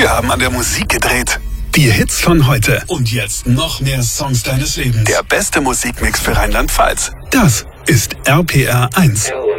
Wir haben an der Musik gedreht. Die Hits von heute. Und jetzt noch mehr Songs deines Lebens. Der beste Musikmix für Rheinland-Pfalz. Das ist RPR 1.